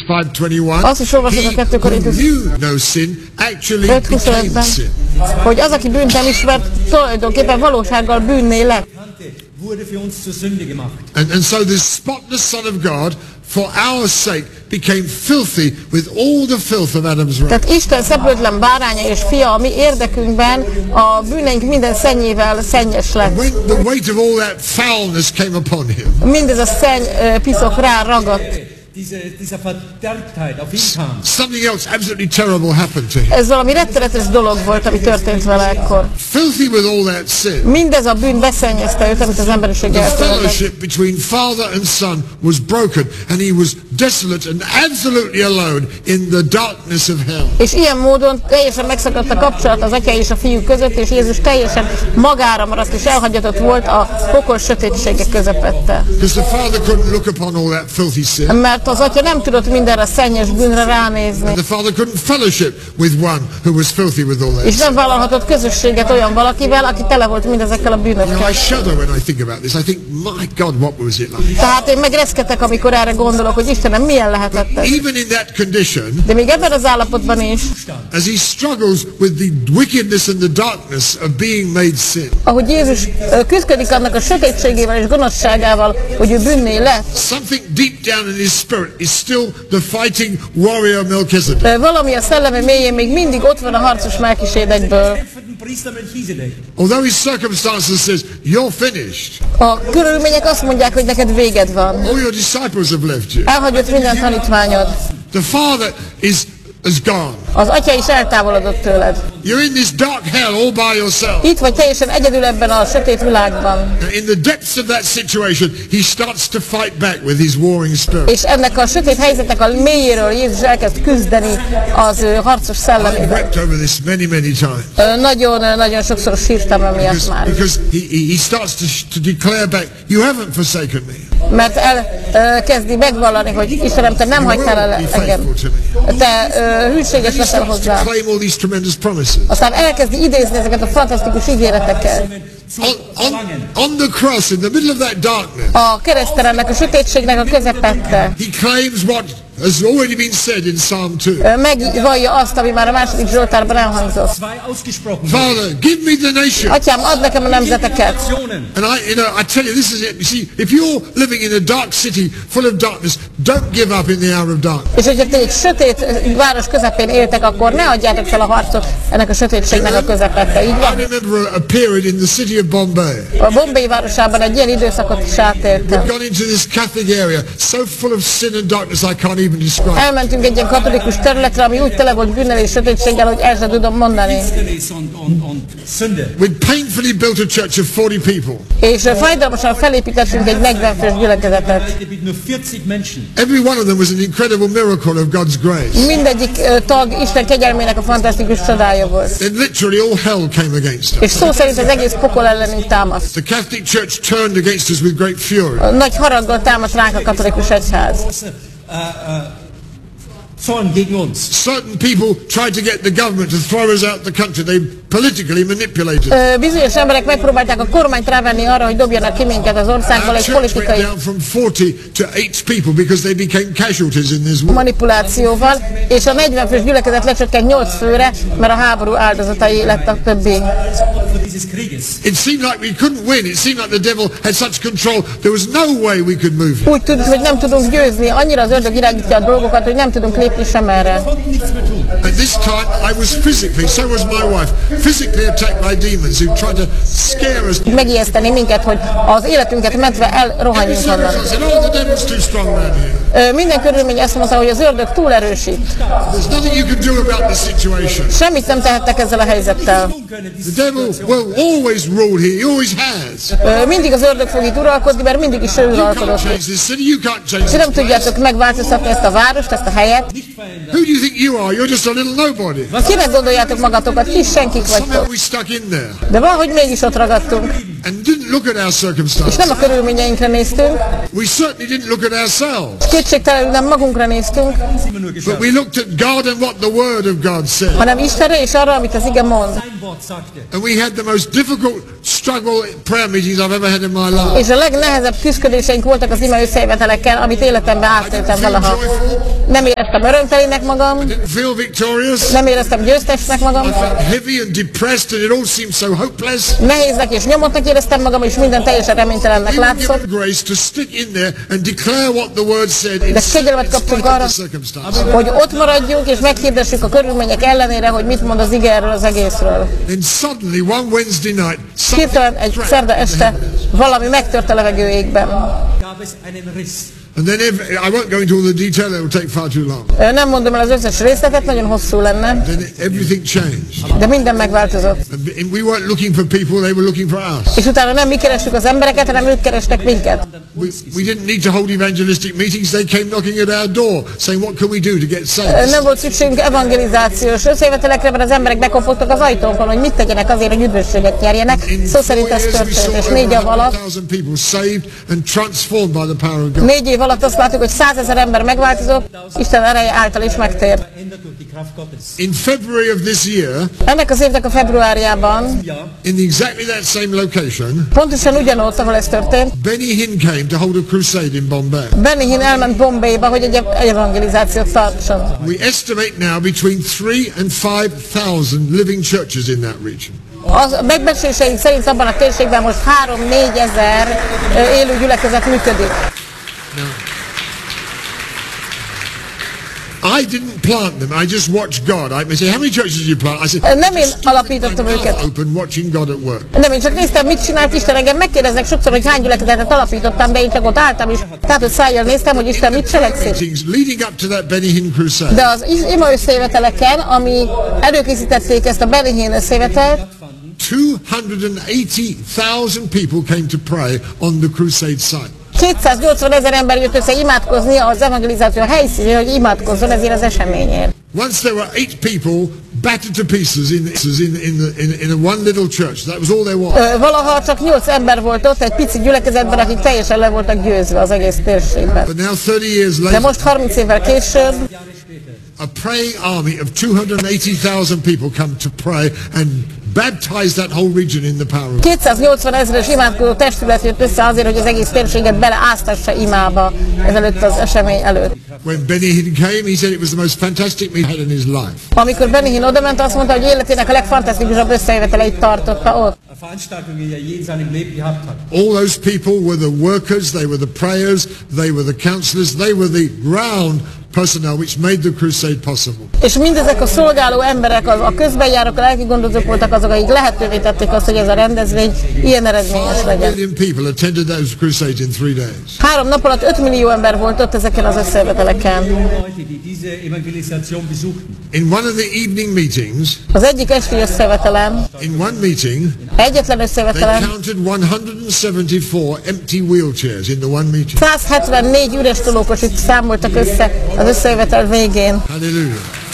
5:21. Azt is olvasod a 2 Korintus 5:25-ben, hogy az, aki bűnt nem ismert, tulajdonképpen valósággal bűnné lett. And so this spotless Son of God, for our sake, became filthy with all the filth of Adam's race. Tehát Isten szeplőtlen báránya és fia a mi érdekünkben a bűneink minden szennyével szennyes lett. When the weight of all that foulness came upon him, Mindez a szenny piszok rá ragadt. something else absolutely terrible happened to him. Ez valami rettenetes dolog volt, ami történt vele ekkor. Filthy with all that sin. Mindez a bűn beszennyezte őt, amit az emberiség The elkövetett. fellowship between Father and Son was broken, and he was desolate and absolutely alone in the darkness of hell. És ilyen módon teljesen megszakadt a kapcsolat az atya és a fiú között, és Jézus teljesen magára maradt és elhagyatott volt a pokol sötétségek közepette. Because the Father couldn't look upon all that filthy sin. Mert az atya nem tudott mindenre a szennyes bűnre ránézni. The Father couldn't fellowship with one who was filthy with all that És sin. nem vállalhatott közösséget olyan valakivel, aki tele volt mindezekkel a bűnökkel. I shudder when I think about this. I think, my God, what was it like? Tehát én megreszketek, amikor erre gondolok, hogy Istenem, milyen lehetett ez. Even in that condition, De még ebben az állapotban is, as he struggles with the wickedness and the darkness of being made sin, ahogy Jézus küzdik annak a sötétségével és gonoszságával, hogy ő bűnné lett, something deep down in his spirit is still the fighting warrior Melchizedek. valami a szelleme mélyén még mindig ott van a harcos Melchisedekből. Although his circumstances says, you're finished. A körülmények azt mondják, hogy neked véged van. All your disciples have left you. Elhagyott minden tanítványod. The Father is gone. Az atya is eltávolodott tőled. You're in this dark hell all by yourself. Itt vagy teljesen egyedül ebben a sötét világban. In the depths of that situation, he starts to fight back with his warring spirit. És ennek a sötét helyzetnek a mélyéről Jézus elkezd küzdeni az ő harcos I've szellemével. wept over this many times. Nagyon sokszor sírtam emiatt már. Because he starts to declare back, you haven't forsaken me. Mert elkezdi megvallani, hogy Istenem, te nem hagytál el engem. Te hűséges leszel hozzá. Claim all these tremendous promises. Aztán elkezdi idézni ezeket a fantasztikus ígéreteket. On the cross, in the middle of that darkness, A keresztelennek, a sötétségnek a közepette. he claims what has already been said in Psalm 2. Megvallja azt, ami már a második Zsoltárban elhangzott. Father, give me the nation. Atyám, add nekem a nemzeteket. And I tell you, this is it. You see, if you're living in a dark city full of darkness, don't give up in the hour of darkness. És hogyha ti egy sötét város közepén éltek, akkor ne adjátok fel a harcot ennek a sötétségnek a közepette. Így I van? remember a period in the city of Bombay. A Bombay városában egy ilyen időszakot is átéltem. Gone into this Catholic area, so full of sin and darkness, I can't even describe. Elmentünk egy ilyen katolikus területre, ami úgy tele volt bűnnel és sötétséggel, hogy el sem tudom mondani. We'd painfully built a church of 40 people. És fájdalmasan felépítettünk egy 40 fős gyülekezetet. Every one of them was an incredible miracle of God's grace. Mindegyik tag Isten kegyelmének a fantasztikus csodája volt. And literally all hell came against us. És szó szerint az egész pokol ellenünk támaszt. The Catholic Church turned against us with great fury. Nagy haraggal támaszt ránk a katolikus egyház. Certain people tried to get the government to throw us out the country. They politically manipulated. Bizonyos emberek megpróbálták a kormányt rávenni arra, hogy dobjanak ki minket az országból Our egy church went politikai down from 40 to 8 people because they became casualties in this war. manipulációval, és a 40 fős gyülekezet lecsökkent 8 főre, mert a háború áldozatai lett a többi. It seemed like we couldn't win. It seemed like the devil had such control. There was no way we could move. Úgy tűnt, hogy nem tudunk győzni, annyira az ördög irányítja a dolgokat, hogy nem tudunk lépni sem erre. At this time, I was physically, so was my wife, physically attacked by demons who tried to scare us. Megijeszteni minket, hogy az életünket mentve elrohanjunk I onnan. said, oh, the devil's too strong around here. Minden körülmény azt mondta, hogy az ördög túl erősít. There's nothing you can do about the situation. Semmit nem tehettek ezzel a helyzettel. The devil will always rule here. He always has. Mindig az ördög fog itt uralkodni, mert mindig is ő You can't uralkodott. change this city. You can't change És this. nem tudjátok megváltoztatni ezt a várost, ezt a helyet. Who do you think you are? You're just a little nobody. Kinek gondoljátok magatokat? Kis senkik Somehow vagytok. we stuck in there De valahogy mégis ott ragadtunk. and didn't look at our És circumstances. nem a körülményeinkre néztünk, We certainly didn't look at ourselves. kétségtelenül nem magunkra néztünk, But we looked at God and what the Word of God said. hanem Istenre és arra, amit az ige mond. And we had the most difficult struggle prayer meetings I've ever had in my life. És a legnehezebb küzdködéseink voltak az ima összejövetelekkel, amit életemben átéltem valaha. Nem éreztem örömtelének magam, Feel victorious. nem éreztem győztesnek magam, I felt heavy and depressed, and it all seemed so hopeless. nehéznek és nyomottnak éreztem magam, és minden teljesen reménytelennek We were látszott. given grace to stick in there and declare what the word said in De spite kegyelmet kaptunk of arra, the circumstances. hogy ott maradjunk, és meghirdessük a körülmények ellenére, hogy mit mond az ige erről az egészről. Then suddenly, one Wednesday night, Hirtelen egy szerda este valami megtört a levegő égben. and then I won't go into all the detail, it will take far too long. Nem mondom el az összes részletet, nagyon hosszú lenne, Then everything changed. de minden megváltozott. And we weren't looking for people, they were looking for us. És utána nem mi kerestük az embereket, hanem ők kerestek minket. We didn't need to hold evangelistic meetings, they came knocking at our door, saying, what can we do to get saved? Nem volt szükségünk evangelizációs összejövetelekre, mert az emberek bekopogtak az ajtónkon, hogy mit tegyenek azért, hogy üdvösséget nyerjenek. Szó szerint ez történt, és 4 év alatt, 100,000 people saved and transformed by the power of God. 4 év alatt azt látjuk, hogy 100 000 ember megváltozott, Isten ereje által is megtért. In February of this year, Ennek az évnek a februárjában, in exactly that same location, pontosan ugyanott, ahol ez történt, Benny Hinn came to hold a crusade in Bombay. Benny Hinn elment Bombayba, hogy egy evangelizációt tartson. We estimate now between 3,000 and 5,000 living churches in that region. A megbecsléseink szerint abban a térségben most 3-4 ezer élő gyülekezet működik. I didn't plant them. I just watched God. I say, how many churches did you plant? I said, Nem én alapítottam őket. open, watching God at work. Nem, én csak néztem, mit csinált Isten. Engem megkérdeznek sokszor, hogy hány gyülekezetet alapítottam, de én csak ott álltam is. Tehát, hogy szájjal néztem, hogy Isten mit cselekszik. Meetings leading up to that Benny Hinn crusade. De az ima összejöveteleken, ami előkészítették ezt a Benny Hinn összejövetelt, 280,000 people came to pray on the crusade site. 280 000 ember jött össze imádkozni az evangelizáció helyszínén, hogy imádkozzon ezért az eseményért. Once there were 8 people battered to pieces in a one little church. That was all there was. Valaha csak 8 ember volt ott, egy pici gyülekezetben, akik teljesen le voltak győzve az egész térségben. But now 30 years De later, most 30 évvel később a praying army of 280,000 people come to pray and baptize that whole region in the power of God. 280 000-es imádkozó testület jött össze azért, hogy az egész térséget beleáztassa imába ezelőtt az esemény előtt. When Benny Hinn came, he said it was the most fantastic meeting he had in his life. Amikor Benny Hinn odament, azt mondta, hogy életének a legfantasztikusabb összejöveteleit tartotta ott. All those people were the workers, they were the prayers, they were the counselors, they were the ground personnel which made the crusade possible. És mindezek a szolgáló emberek, a közbenjárók, a lelki gondozók voltak azok, akik lehetővé tették azt, hogy ez a rendezvény ilyen eredményes 5 legyen. million people attended those crusades in 3 days. 3 nap alatt 5 millió ember volt ott ezeken az összejöveteleken. In one of the evening meetings, Az egyik esti összejövetelen, in one meeting, egyetlen they összejövetelen, counted 174 empty wheelchairs in the one meeting. 174 üres tolókosit számoltak össze az összejövetel végén. Hallelujah.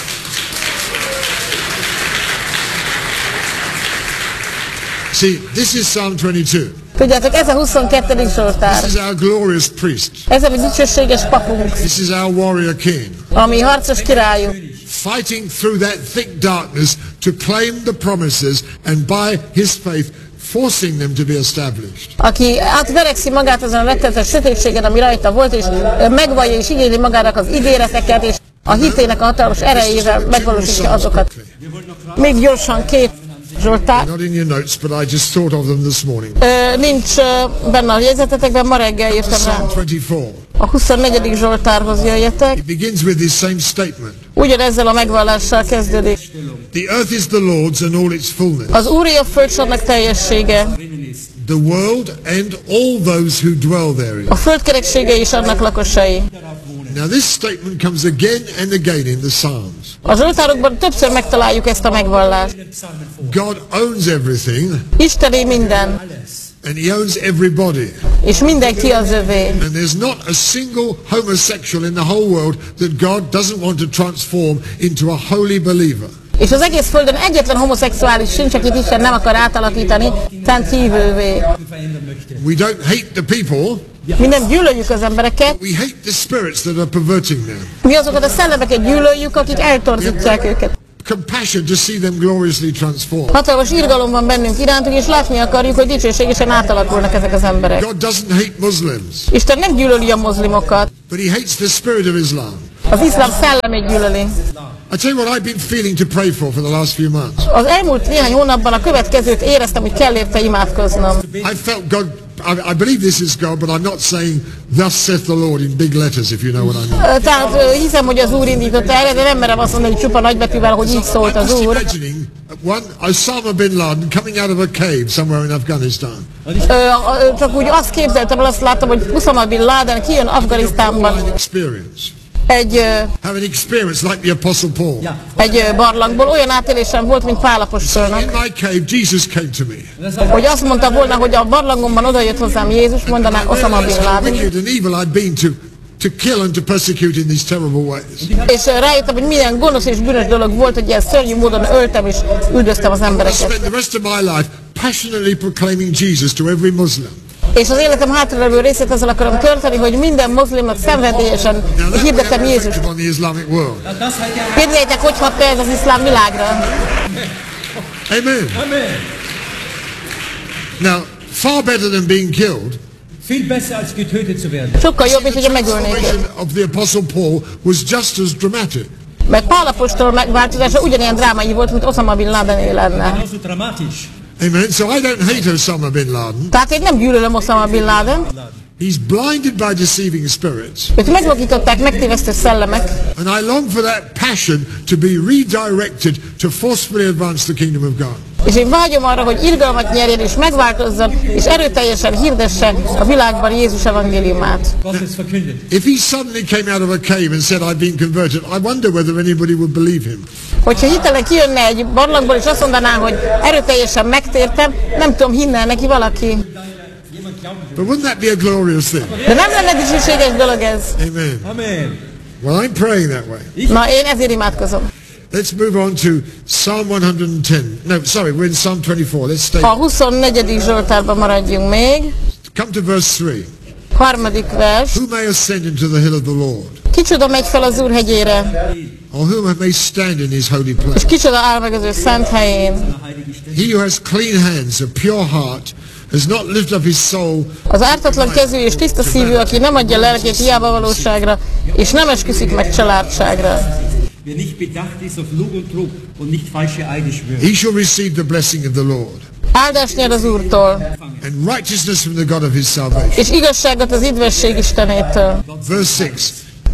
See, this is Psalm 22. Tudjátok, ez a 22. Zsoltár. This is our glorious priest. Ez a mi dicsőséges papunk, This is our warrior king. a mi harcos királyunk, Fighting through that thick darkness to claim the promises and by his faith forcing them to be established. aki átverekszi magát azon a rettenetes sötétségen, ami rajta volt, és megvallja és igényli magának az ígéreteket, és a hitének a hatalmas erejével megvalósítja azokat. Még gyorsan 2 Zsoltár. Not in your notes, but I just thought of them this morning. Nincs benne a jegyzetetekben, ma reggel írtam rá. Psalm 24. A 24. Zsoltárhoz jöjjetek. It begins with this same statement. Ugyanezzel a megvallással kezdődik. The earth is the Lord's and all its fullness. Az Úré a föld, s annak teljessége. The world and all those who dwell therein. A föld kereksége és annak lakosai. Now this statement comes again and again in the Psalms. A Zsoltárokban többször megtaláljuk ezt a megvallást. God owns everything Istené minden, and he owns everybody. és mindenki az övé. And there's not a single homosexual in the whole world that God doesn't want to transform into a holy believer. És az egész földön egyetlen homoszexuális sincs, akit Isten nem akar átalakítani, szent hívővé. We don't hate the people, Mi nem gyűlöljük az embereket, we hate the spirits that are perverting them. mi azokat a szellemeket gyűlöljük, akik eltorzítják őket. compassion to see them gloriously transformed. Hatalmas irgalom van bennünk irántuk, és látni akarjuk, hogy dicsőségesen átalakulnak ezek az emberek. God doesn't hate Muslims, Isten nem gyűlöli a mozlimokat, but he hates the spirit of Islam. az iszlám szellemét gyűlöli. I tell you what I've been feeling to pray for the last few months. Az elmúlt néhány hónapban a következőt éreztem, hogy kell érte imádkoznom. I felt God, I believe this is God, but I'm not saying thus saith the Lord in big letters, if you know what I mean. Tehát hiszem, hogy az Úr indította erre, de nem merem azt mondani, hogy csupa nagybetűvel, hogy így szólt az I'm Úr. imagining Osama bin Laden coming out of a cave somewhere in Afghanistan. Csak úgy azt képzeltem, azt láttam, hogy Osama bin Laden kijön Afganisztánban Have an experience like the Apostle Paul. egy barlangból. Olyan átélésem volt, mint Pál apostolnak. In my cave, Jesus came to me. Hogy azt mondta volna, hogy a barlangomban odajött hozzám Jézus, mondaná Osama bin Laden. Wicked and evil I'd been to kill and to persecute in these terrible ways. És rájöttem, hogy milyen gonosz és bűnös dolog volt, hogy ilyen szörnyű módon öltem és üldöztem az I embereket. spent the rest of my life passionately proclaiming Jesus to every Muslim. És az életem hátralevő részét azzal akarom tölteni, hogy minden moszlimnak szenvedélyesen hirdetem Jézust. On the Islamic world. Képzeljétek, hogy hatta ez az iszlám világra. Amen. Now, far better than being killed. Viel besser als getötet zu werden. Sokkal jobb, mint hogy megölnék. The transformation of the Apostle Paul was just as dramatic. Mert Pál apostol megváltozása ugyanilyen drámai volt, mint Osama bin Ladené lenne. Genauso dramatisch. Amen. So I don't hate Osama bin Laden. Tehát én nem gyűlölöm Osama bin Laden. He's blinded by deceiving spirits. Őt megvakították megtévesztő szellemek. And I long for that passion to be redirected to forcefully advance the kingdom of God. És én vágyom arra, hogy irgalmat nyerjen és megváltozzon, és erőteljesen hirdesse a világban Jézus evangéliumát. If he suddenly came out of a cave and said, I've been converted, I wonder whether anybody would believe him. Hogyha hitelen kijönne egy barlangból, és azt mondaná, hogy erőteljesen megtértem, nem tudom, hinne neki valaki. But wouldn't that be a glorious thing? De nem lenne dicsőséges dolog ez. Amen. Amen. Well, I'm praying that way. Na, én ezért imádkozom. Let's move on to Psalm 110. No, sorry, we're in Psalm 24. Let's stay. A 24. Zsoltárban maradjunk még. Come to verse 3. Harmadik vers. Who may ascend into the hill of the Lord? Kicsoda megy fel az Úr hegyére, Or who may stand in his holy és place? kicsoda áll meg az ő szent helyén. He who has clean hands, a pure heart, has not lifted up his soul. Az ártatlan kezű és tiszta szívű, aki nem adja lelkét hiába valóságra, és nem esküszik meg családságra. Wer nicht bedacht ist auf Lug und Trug und nicht falsche Eide schwört. He shall receive the blessing of the Lord, Áldást nyer az Úrtól, and righteousness from the God of his salvation. és igazságot az üdvösség Istenétől. Verse 6.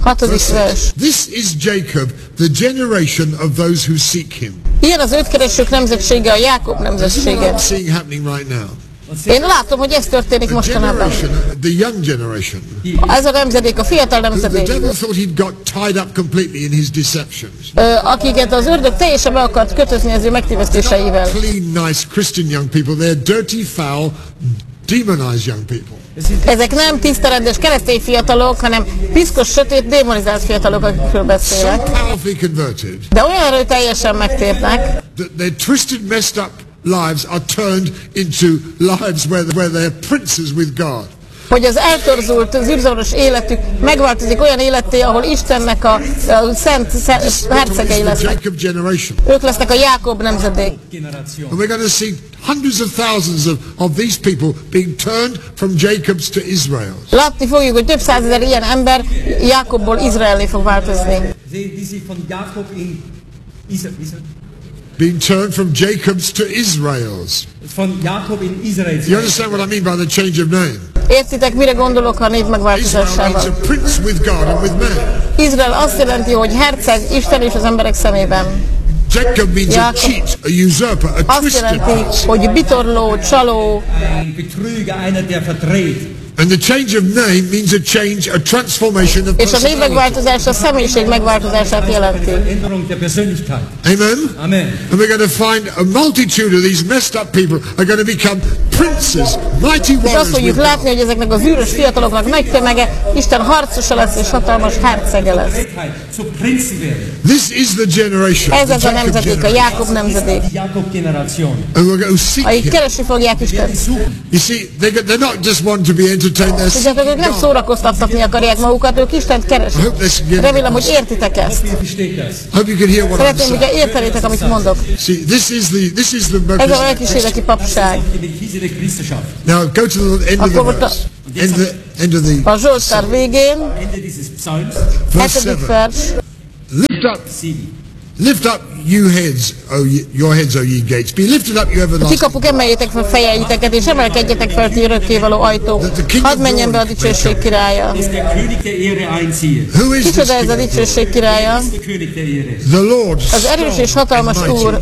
6. vers. This is Jacob, the generation of those who seek him. Ilyen az őt keresők nemzetsége, a Jákob nemzetsége. I'm seeing happening right now. Én látom, hogy ez történik The mostanában. generation, the young generation, Ez a nemzedék, a fiatal who the nemzedék, devil thought he'd got tied up completely in his deceptions. akiket az ördög teljesen be akart kötözni az ő megtévesztéseivel. Clean, nice Christian young people. They're dirty, foul, demonized young people. Ezek nem tisztelendes keresztény fiatalok, hanem piszkos, sötét, démonizált fiatalok, akikről So beszélek. powerfully converted De olyan erőteljesen megtérnek, that their twisted, messed up lives are turned into lives where they're princes with God. hogy az eltorzult, zűrzavaros életük megváltozik olyan életté, ahol Istennek a szent hercegei lesznek. Jacob generation. Ők lesznek a Jákob nemzedék. Generation. And we're going to see hundreds of thousands of these people being turned from Jacob's to Israel. Látni fogjuk, hogy több százezer ilyen ember Jákobból Izraelé fog változni. Die sich von Jakob in Israel, Being turned from Jacob's to Israel's. von Jakob in Israel. You understand what I mean by the change of name? Értitek, mire gondolok a név Israel means megváltozásával? a prince with God and with man. Izrael azt jelenti, hogy herceg Isten és az emberek szemében. Jacob means a Jakob cheat, a usurper, a azt twisted jelenti, person. hogy bitorló, csaló, Ein Betrüger, einer, der verdreht. And the change of name means a change, a transformation of és a név personality. megváltozása a személyiség megváltozását jelenti. Änderung der Persönlichkeit. Amen? Amen. And we're going to find a multitude of these messed up people are going to become princes, mighty És azt warriors fogjuk with látni, God. hogy ezeknek az űrös fiataloknak nagy tömege, Isten harcosa lesz és hatalmas hercege lesz. Zu Prinzen werden. This is the generation, Ez the az a Jacob nemzedék, a generation. Jákob nemzedék, Die Jakob-Generation. And we're going to seek akik him. keresni fogják Istent. You see, they're not just want to be entered entertain their Tudjátok, ők nem szórakoztatni akarják magukat, ők Istent keresik. Remélem, hogy értitek ezt. Hope you can hear what I'm Szeretném, saying. hogyha értenétek, amit mondok. See, this is the Ez a Melchizedek. lelkiséleti papság. Now go to the end of the Akkor verse. End of the A Zsoltár végén, Ende dieses Psalms, verse 7. 7. vers. Lift up, you heads, your heads, O ye gates. Be lifted up, you Ti everlasting. kapuk, emeljétek fel fejeiteket, és emelkedjetek fel, ti örökkévaló ajtók. Hadd menjen be a dicsőség királya. dass der König der Erde einziehe. Who is this Kicsoda ez a king? dicsőség királya? Der König der Erde. The Lord, Az erős és hatalmas and mighty. Úr,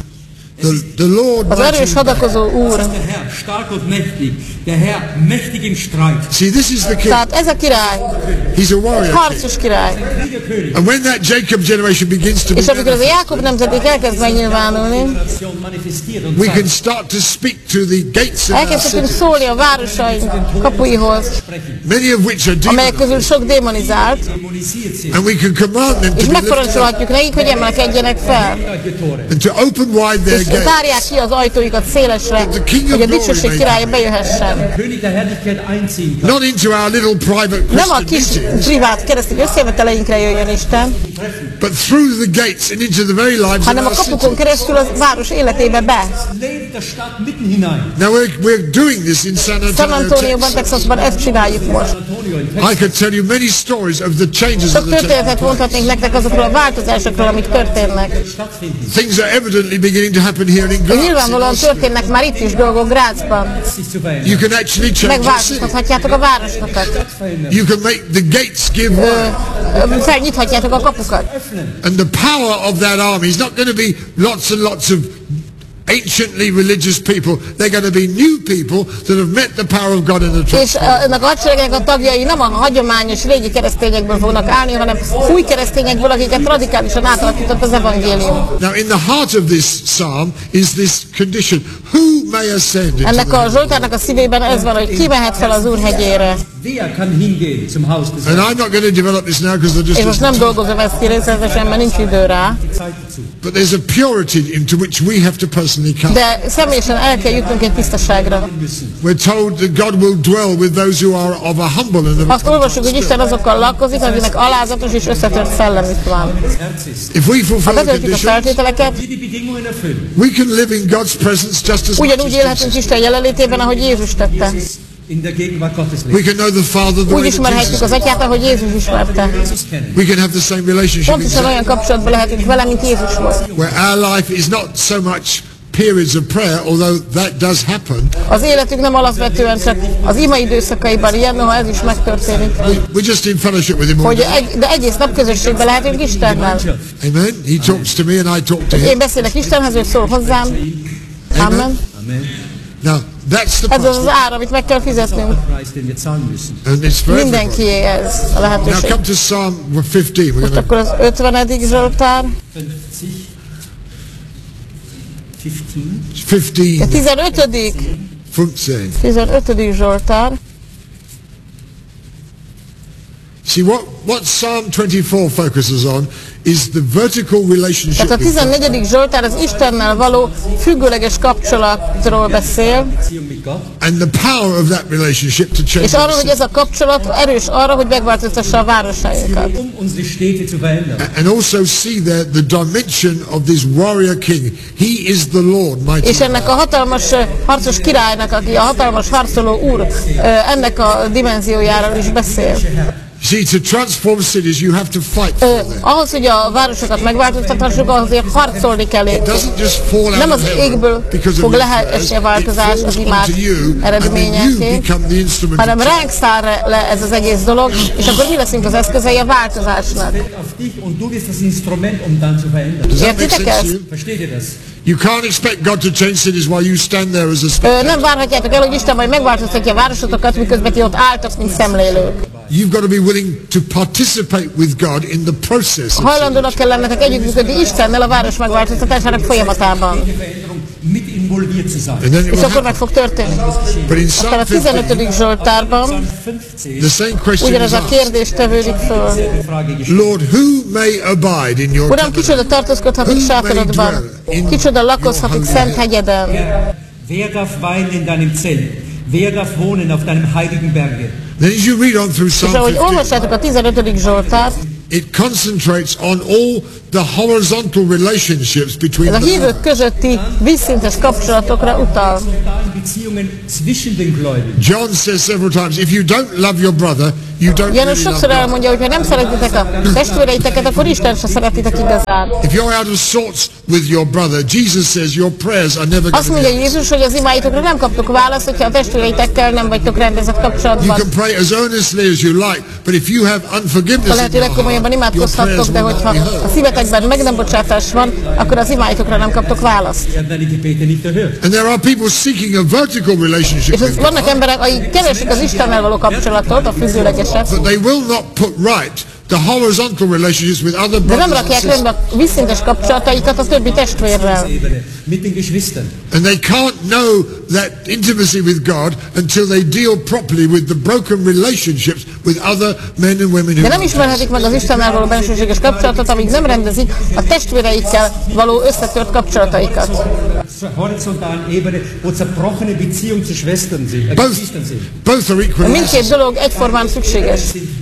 The Lord, az erős mighty. hadakozó Úr. Der Herr, stark und mächtig. Der Herr, mächtig im Streit. See, this is the king. Tehát ez a király, He's a warrior king. harcos király. And when that Jacob generation begins to be És amikor az a manifest, Jákob nemzedék elkezd megnyilvánulni, Nation manifestiert und we can zeigt. start to speak to the gates of our elkezdhetünk city, szólni a városaink kapuihoz, many of which are amelyek demonized, közül sok démonizált, Demonisiert sind. and we can command them és to be lifted up megparancsolhatjuk nekik, hogy emelkedjenek fel, and to open wide their és gates. tárják ki az ajtóikat szélesre, hogy a dicsőség királya bejöhessen. König der Herrlichkeit einziehen kann. Not into our little private Nem a Christian kis meetings, privát keresztény összejöveteleinkre jöjjön Isten, but through the gates and into the very lives of hanem a our city. kapukon keresztül a város életébe be. Lebt der Stadt mitten hinein. Now we're doing this in San San Antonio, Antonioban, Texas. Texasban ezt csináljuk most. Antonio in I could tell you many stories of the changes Sok of the történetet temple. mondhatnénk nektek azokról a változásokról, amik történnek. stattfinden. Things are evidently beginning to happen here in De Graz. nyilvánvalóan történnek már itt is dolgok Grazban. Sich zu verändern. You can actually change your city. Megváltoztathatjátok a városokat. You can make the gates give way. Felnyithatjátok a kapukat. And the power of that army is not going to be lots and lots of anciently religious people. They're going to be new people that have met the power of God in the És transformation. ennek a hadseregnek a tagjai nem a hagyományos régi keresztényekből fognak állni, hanem új keresztényekből, akiket radikálisan átalakított az evangélium. Now in the heart of this psalm is this condition. Who may ascend into Ennek the a Zsoltárnak a szívében ez van, hogy ki mehet fel az Úr hegyére. Wer kann hingehen zum Haus des And Herrn? I'm not going to develop this now because I És most just nem dolgozom ezt ki részletesen, mert nincs idő rá. Die Zeit dazu. but there's a purity into which we have to personally come. De személyesen el kell jutnunk egy tisztaságra. We're told that God will dwell with those who are of a humble and Azt olvasjuk, hogy Isten azokkal lakozik, akinek alázatos és összetört szellemük van. Herz ist. if we Ha fulfill the betöltjük a conditions, feltételeket, Die die Bedingungen erfüllen. we can live in God's presence just as much ugyanúgy as élhetünk Jesus. Isten jelenlétében, ahogy Jézus tette. In der Gegenwart Gottes We leben. can know the Father the Úgy way that ismerhetjük Jesus az did. Atyát, ahogy Jézus ismerte. Jesus kennen. We can have the same relationship Pontosan exactly, olyan kapcsolatban lehetünk vele, mint Jézus volt. where our life is not so much periods of prayer, although that does happen. Az életünk nem alapvetően csak az ima időszakaiban ilyen, noha ez is megtörténik. We're just in fellowship with Him all Hogy day. de egész nap közösségben lehetünk Istennel. Amen. He talks to me and I talk to Him. Én beszélek Istenhez, ő szól hozzám. Amen. Amen. Now, that's the Ez az az price. ár, amit meg kell fizetnünk. Preis, den wir zahlen müssen. And it's for everybody. Mindenkié ez a Now lehetőség. come to Psalm 15. We're Most going to akkor az 50. Zsoltár, 50. 15. 15. 15. 15. Zsoltár. See, what Psalm 24 focuses on is the vertical relationship Tehát a with God. 14. Zsoltár az Istennel való függőleges kapcsolatról beszél, Beziehung mit Gott. and the power of that relationship to change és arról, our hogy ez a kapcsolat erős arra, hogy megváltoztassa a városainkat. Um unsere Städte zu verändern. and also see there the dimension of this warrior king. He is the Lord, mighty. És ennek a hatalmas harcos királynak, aki a hatalmas harcoló úr, ennek a dimenziójáról is beszél. See, to transform cities, you have to fight for them. Ahhoz, hogy a városokat megváltoztathassuk, azért harcolni kell It értük. doesn't just fall out Nem of az heaven égből because fog of your prayers. lehetni a It változás az falls imád onto you, and then you eredményeként, become the instrument hanem of ránk száll le ez az egész dolog, és akkor mi leszünk az eszközei a változásnak. Auf dich und du bist das Instrument, um dann zu verändern. Does that make Értitek sense to ezt? you? Versteht ihr das? You can't expect God to change cities while you stand there as a spectator. Nem várhatjátok el, hogy Isten majd megváltoztatja a városotokat, miközben ti ott álltok, mint szemlélők. You've got to be willing to participate with God in the process. Hajlandónak kell lennetek együttműködni Istennel a város megváltoztatásának folyamatában. Die Veränderung mit involviert zu sein. And then it És will akkor happen. meg fog történni. But in Aztán a Psalm 15, 15. Zsoltárban 15. the same question ugyanez is a asked. kérdés tevődik föl. Die Frage gestellt. Lord, who may abide in your Uram, tabernacle? kicsoda tartózkodhatik sátorodban? Kicsoda lakozhatik szent hegyeden? Wer darf weilen in deinem Zelt? Wer darf wohnen auf deinem heiligen Berge? Then as you read on through És Psalm ahogy 15, olvassátok a 15. Zsoltárt, it concentrates on all the horizontal relationships between ez a the hívők közötti vízszintes kapcsolatokra utal. Beziehungen zwischen den Gläubigen. John says several times, if you don't love your brother, you don't János really sokszor love God. elmondja, hogy ha nem szeretitek a testvéreiteket, akkor Isten se szeretitek igazán. If you're out of sorts with your brother, Jesus says your prayers are never Azt going mondja to be answered. Jézus, hogy az imáitokra nem kaptok választ, hogyha a testvéreitekkel nem vagytok rendezett You kapcsolatban. can pray as earnestly as you like, but if you have A unforgiveness in lehető your legkomolyabban heart, your prayers imádkozhattok, de will hogyha not be a heard. szívetekben meg nem bocsátás van, akkor az imáitokra nem kaptok választ. Er hat deine Gebete nicht erhört. And there are people seeking a vertical relationship És with vannak God, emberek, akik keresik az Istennel való kapcsolatot, a füzőlegeset, but they will not put right the horizontal relationships with other de nem brothers and rakják sisters. rendbe a vízszintes kapcsolataikat a többi testvérrel. Ebene, mit den Geschwistern. And they can't know that intimacy with God until they deal properly with the broken relationships with other men and women who De nem ismerhetik meg az Istennel való bensőséges kapcsolatot, amíg nem rendezik a testvéreikkel való összetört kapcsolataikat. Zur horizontalen Ebene, wo zerbrochene Beziehungen zu Schwestern sind, Geschwistern sind. both are equally Mindkét dolog egyformán szükséges.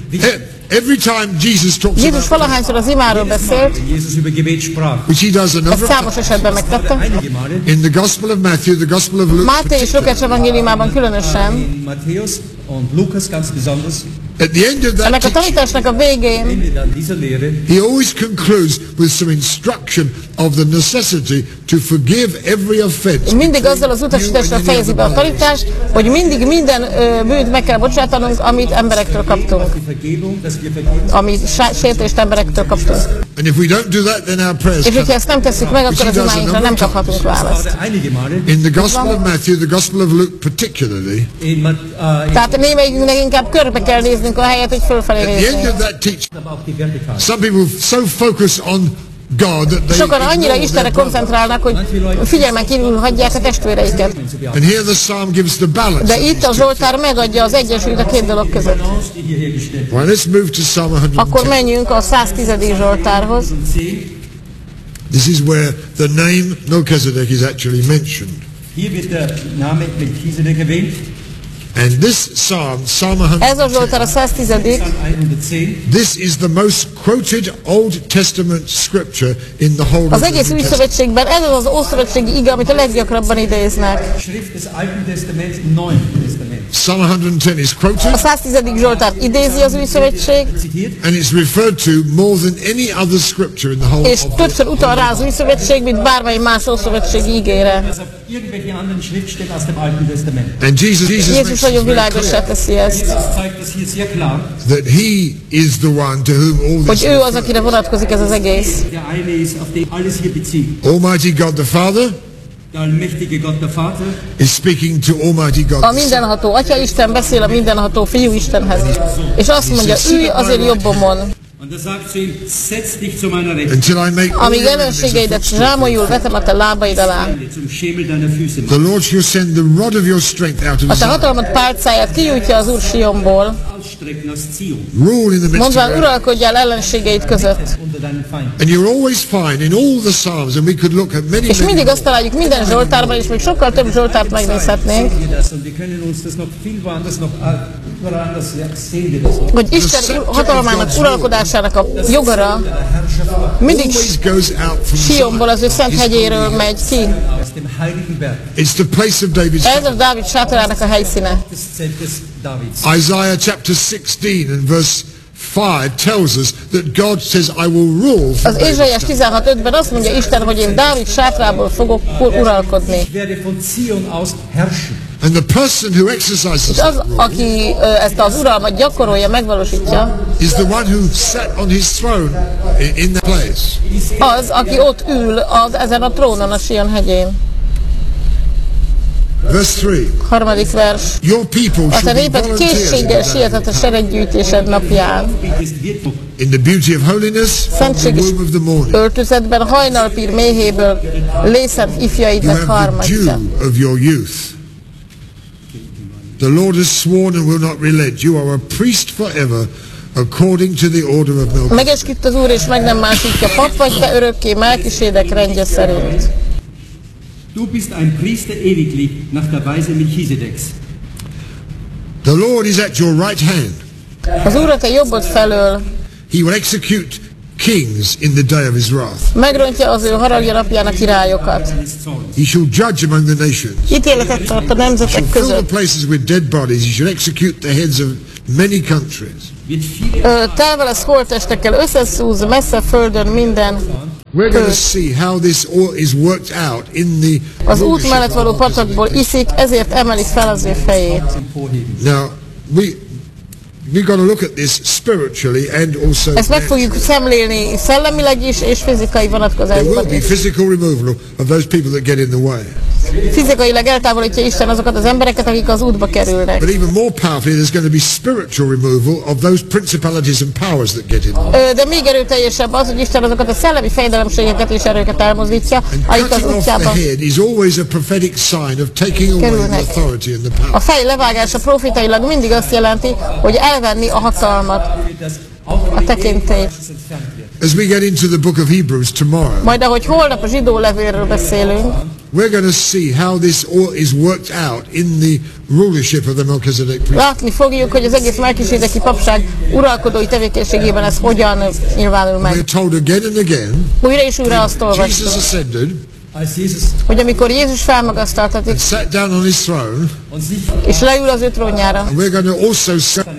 Every time Jesus talks Jézus about, valahányszor az imáról beszélt, Jesus über Gebet sprach. which he does a number ezt of számos times, esetben megtette. Einige Male. in the Gospel of Matthew, the Gospel of Luke, Máté és Lukács evangéliumában különösen. In Matthäus und Lukas ganz besonders. at the end of that Ennek a teaching, tanításnak a végén Ende dann dieser Lehre he always concludes with some instruction of the necessity to forgive every offense. mindig azzal az utasítással fejezi be a tanítást, hogy mindig minden bűnt meg kell bocsátanunk, amit emberektől kaptunk, die Vergebung, dass wir vergeben. amit sértést emberektől kaptunk. And if we don't do that, then our prayers És come. hogyha ezt nem tesszük meg, akkor az imáinkra nem kaphatunk választ. Gerade einige Male. In the Gospel of Matthew, the Gospel of Luke particularly, In Tehát némelyikünknek inkább körbe kell néznünk a helyet, hogy fölfelé at the end nézzünk. of that teaching, aber auch die vertikale. some people so focus on God that they Sokan annyira ignore Istenre their brother. koncentrálnak, hogy figyelmen kívül hagyják a testvéreiket. And here the psalm gives the balance. De itt a Zsoltár megadja az egyensúlyt a két dolog között. Die hier hergestellt Well, let's move to Psalm Akkor 110. menjünk a 110. Zsoltárhoz. sind. This is where the name Melchizedek is actually mentioned. Hier wird der Name Melchisedek erwähnt. And this psalm, Psalm Ez a 110, Zsoltár a 110. Psalm 110. this is the most quoted Old Testament scripture in the whole of Az the egész New új Testament. szövetségben ez az az ószövetségi ige, amit a leggyakrabban idéznek. Schrift des Alten Testaments, Neuen Testaments. Psalm 110 is A quoted 110. Zsoltár idézi az új szövetség, Zitiert. and it's referred to more than any other scripture in the whole és of többször utal rá az új szövetség, mint bármely más ószövetségi ígére. Als auf irgendwelche anderen Schriftstellen aus dem Alten Testament. And Jesus Jézus makes nagyon it very világossá clear teszi ezt, Jesus zeigt das hier sehr klar. that he is the one to whom all hogy this ő az, akire vonatkozik ez az egész. Der eine ist, auf den alles hier bezieht. Almighty God the Father Der allmächtige Gott, der Vater, is speaking to Almighty God A the Son. mindenható Atya Isten beszél a mindenható Fiú Istenhez, és azt mondja, ülj az én jobbomon, und er sagt zu ihm, setz dich zu meiner Rechten, Until I make all amíg your enemies a ellenségeidet footstool for zsámolyul your feet. vetem a te lábaid alá. zum Schemel deiner Füße The macht. Lord shall send the rod of your strength out of A te Zion. hatalmat pálcáját kinyújtja az Úr Sionból, Ausstrecken aus Zion, Rule in the midst of mondván your uralkodjál ellenségeid között. unter deinen Feinden. And you'll always find in all the Psalms, and we could look at many, És many mindig azt találjuk minden Zsoltárban, és még sokkal több Zsoltárt megnézhetnénk, Sehen wir das und wir können uns das noch viel woanders noch überall anders sehen wir das noch. hogy Isten hatalmának, uralkodásának a jogara mindig always goes out from Sionból, az ő Zion. szent hegyéről megy ki. Aus dem heiligen Berg It's the place of David's Ez a Dávid sátorának a helyszíne. des Zeltes Davids. Isaiah chapter 16 and verse 5 tells us that God says, I will rule from Az David's Ézsaiás tower. 16:5-ben azt mondja Isten, hogy én Dávid sátrából fogok uralkodni. Ich werde von Zion aus herrschen. And the person who exercises És that az, rule aki ezt az uralmat gyakorolja, megvalósítja, is the one who sat on his throne in that place. az, aki ott ül ezen a trónon a Sion hegyén. Verse 3. 3. vers. Your people A te shall be néped volunteers in készséggel the sietett a sereggyűjtésed napján. Bittest wird in the beauty of holiness from the Szentséges womb of the morning. öltözetben hajnalpír méhéből lészent You ifjaidnak have the harmatja. dew of your youth. The Lord has sworn and will not relent. You are a priest forever, according to the order of Melchizedek. Megesküdt az Úr, és meg nem másítja, pap vagy te örökké Melkisédek rendje szerint. Du bist ein Priester ewiglich nach der Weise Melchisedeks. The Lord is at your right hand. Az Úr a te jobbod felől He will execute kings in the day of his wrath. megrontja az ő haragja napján a királyokat. He shall judge among the nations. Ítéletet tart a nemzetek Fill the között. places with dead bodies. He shall execute the heads of many countries. Telve lesz holttestekkel, összeszúz messze földön minden. We're going to see how this all is worked out in the Az út mellett való patakból iszik, ezért emeli fel az ő fejét. Now, we've got to look at this spiritually and also Ezt meg fogjuk szemlélni szellemileg is, és fizikai there will vonatkozásban be is. physical removal of those people that get in the way. Fizikailag eltávolítja Isten azokat az embereket, akik az útba kerülnek. But even more powerfully, there's going to be spiritual removal of those principalities and powers that get in the way. De még erőteljesebb az, hogy Isten azokat a szellemi fejedelemségeket és erőket elmozdítja, akik az Cutting off the útjában head is always a prophetic sign of taking away the kerülnek. authority and the A power. fej levágása profétailag mindig azt jelenti, hogy elvenni a hatalmat, a tekintélyt. As we get into the book of Hebrews tomorrow, Majd ahogy holnap a zsidó levélről beszélünk, we're going to see how this all is worked out in the rulership of the Melchizedek priesthood. látni fogjuk, hogy az egész melkisédeki papság uralkodói tevékenységében ez hogyan nyilvánul meg. We're told again and again, Újra és újra azt Jesus olvastuk, ascended Als Jesus hogy amikor Jézus felmagasztaltatik, and sat down on his throne, und sich és leül az ő trónjára, and we're going to also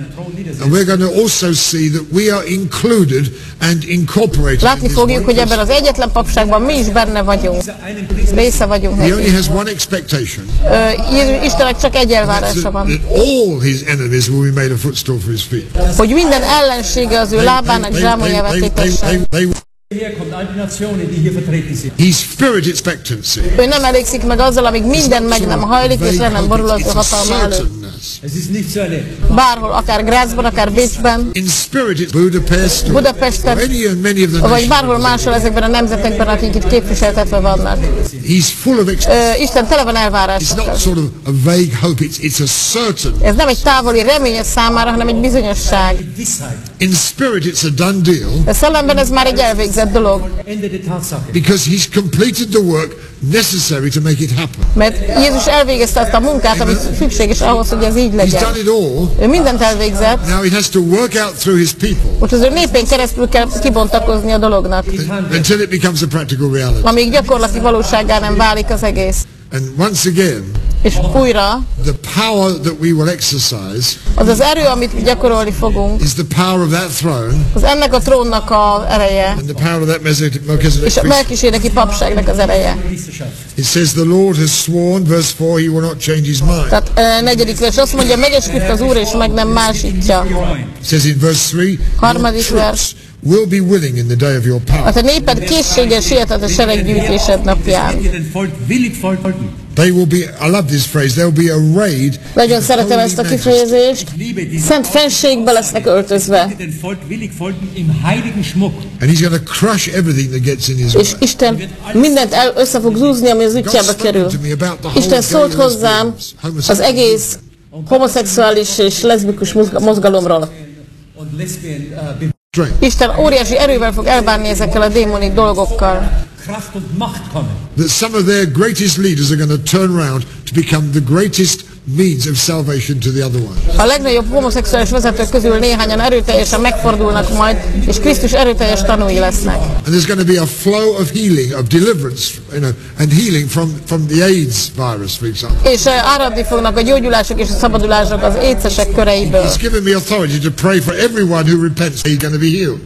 see that we are included and incorporated in látni this fogjuk, one hogy ebben person. az egyetlen papságban mi is benne vagyunk, einen Priester része vagyunk He only neki. has one expectation, Istennek csak egy elvárása that van, all his enemies will be made a footstool for his feet. hogy minden ellensége az ő lábának zsámolyává tétessen. hierher kommt, all die Nationen, die hier vertreten sind. He's spirit expectancy. Ő nem elégszik meg azzal, amíg minden meg nem hajlik, és le nem borul az ő It's a hatalma előtt. certainness. Es ist nicht so eine Bárhol, akár Grazban, akár Bécsben, In spirit, it's Budapest, or Budapesten, many of the vagy bárhol nations. máshol ezekben a nemzetekben, akik itt képviseltetve vannak. He's full of expectancy. Isten tele van It's elvárásokkal. not sort of a vague hope. It's a certain. Ez nem egy távoli remény számára, hanem egy bizonyosság. Gewissheit, In spirit, it's a done deal De szellemben ez már egy elvégzett dolog, Ende der Tatsache. because he's completed the work necessary to make it happen. mert Jézus elvégezte azt a munkát, ami szükséges ahhoz, hogy ez így He's legyen. done it all. Ő mindent elvégzett, Now he has to work out through his people most az ő népén keresztül kell kibontakozni a dolognak, until it becomes a practical reality. amíg gyakorlati valósággá nem válik az egész. And once again, És újra, the power that we will exercise az az erő, amit mi gyakorolni fogunk, is the power of that throne az ennek a trónnak a ereje, and the power of that Melchizedek és a priesthood. melkisédeki papságnak az ereje. Priesterschaft. It says the Lord has sworn, verse 4, he will not change his mind. Tehát negyedik vers azt mondja, megesküdt az Úr, és meg nem másítja. It says in verse 3, Harmadik your vers. troops will be willing in the day of your A power. te néped készséggel sietett a sereggyűjtésed napján. Ihr den Volk willig folgen. They will be, I love this phrase, there will be arrayed Nagyon szeretem ezt a kifejezést. Ich liebe diesen Szent fenségbe lesznek öltözve. den Volk willig folgen im heiligen Schmuck. and he's going to crush everything that gets in his way. És Isten mindent össze fog zúzni, ami az God útjába spoke kerül. to me about the whole Isten szólt gay hozzám lesbians, az egész homoszexuális és leszbikus mozgalomról. Und Lesbien, strength. Isten óriási erővel fog elbánni ezekkel a démonik dolgokkal. Kraft und Macht kommen. That some of their greatest leaders are going to turn around to become the greatest means of salvation to the other one. A legnagyobb homoszexuális vezetők közül néhányan erőteljesen megfordulnak majd, és Krisztus erőteljes tanúi lesznek. And there's going to be a flow of healing, of deliverance, and healing from the AIDS virus, for example. És áradni fognak a gyógyulások és a szabadulások az écesek köreiből. He's given me authority to pray for everyone who repents. He's going to be healed.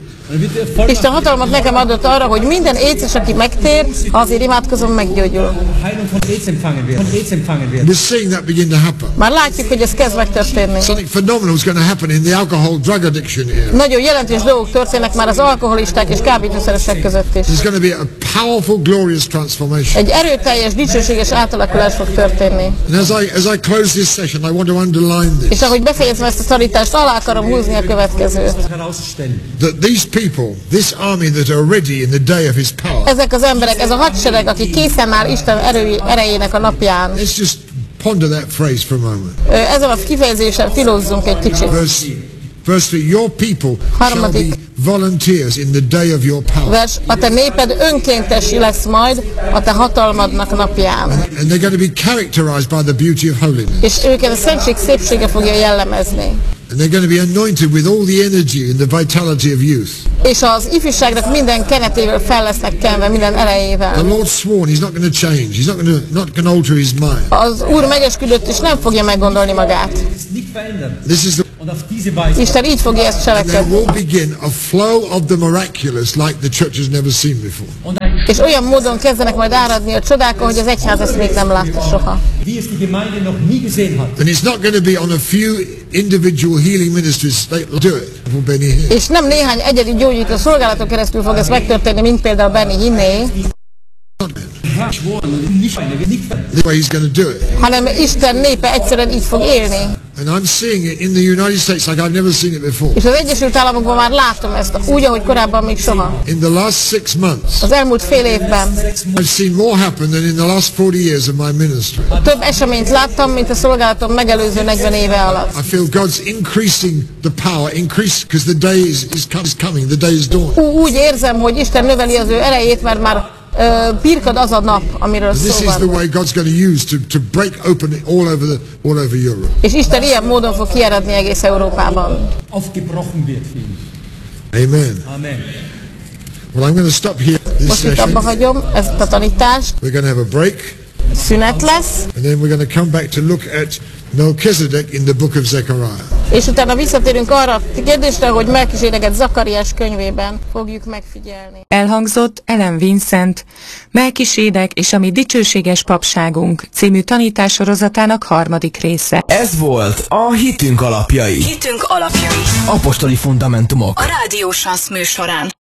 Isten hatalmat nekem adott arra, hogy minden éces, aki megtér, ha azért imádkozom, meggyógyul. Heilung von AIDS empfangen werden. Von AIDS empfangen werden. We're seeing that begin to happen. Már látjuk, hogy ez kezd megtörténni. Something phenomenal is going to happen in the alcohol drug addiction area. Nagyon jelentős dolgok történnek már az alkoholisták és kábítószeresek között is. There's going to be a powerful, glorious transformation. Egy erőteljes, dicsőséges átalakulás fog történni. And as I close this session, I want to underline És this. ahogy befejezem ezt a tanítást, alá akarom húzni a következőt. Herausstellen. That these people, this army that are ready in the day of his power, Ezek az emberek, ez a hadsereg, aki készen áll Isten erejének a napján. let's just ponder that phrase for a moment. Ezen a kifejezésen filózzunk egy kicsit. Verse 3, your people shall be Harmadik volunteers in the day of your power. Vers, a te néped önkéntesi lesz majd a te hatalmadnak napján. And they're going to be characterized by the beauty of holiness. És őket a szentség szépsége fogja jellemezni. And they're going to be anointed with all the energy and the vitality of youth. És az ifjúságnak minden kenetével fel lesznek kenve, minden erejével. The Lord sworn he's not going to change. He's not going to alter his mind. Az Úr megesküdött, és nem fogja meggondolni magát. This is the Isten így fogja ezt and there cselekedni. will begin a flow of the miraculous like the church has never seen before. És olyan módon kezdenek majd áradni a csodák, ahogy az egyház ezt még nem látta soha. And it's not going to be on a few individual healing ministries that will do it. For Benny Hinn. És nem néhány egyedi gyógyító szolgálatok keresztül fog ez megtörténni, mint például Benny Hinné, The way he's going to do it. hanem Isten népe egyszerűen így fog élni. And I'm seeing it in the United States like I've never seen it before. És az Egyesült Államokban már látom ezt, úgy, ahogy korábban még soha. In the last 6 months, Az elmúlt fél évben I've seen more happen than in the last 40 years of my ministry. több eseményt láttam, mint a szolgálatom megelőző 40 éve alatt. I feel God's increasing the power, because the day is coming, the day is dawning. Úgy érzem, hogy Isten növeli az ő erejét, mert már birkad az a nap, amiről This szó is the van. way God's going to use to break open it all over Europe. És Isten ilyen módon fog kieredni egész Európában. aufgebrochen wird. Amen. Amen. Well, I'm going to stop here this Most itt session. abba hagyom ezt a tanítást, We're going to have a break, szünet lesz, and then we're going to come back to look at Melchizedek in the book of Zechariah. és utána visszatérünk arra a kérdésre, hogy Melkisédeket Zakariás könyvében fogjuk megfigyelni. Elhangzott Ellen Vincent, Melkisédek és a mi dicsőséges papságunk című tanítássorozatának 3. része. Ez volt a Hitünk alapjai. Hitünk alapjai. Apostoli fundamentumok. A Rádió Sansz műsorán.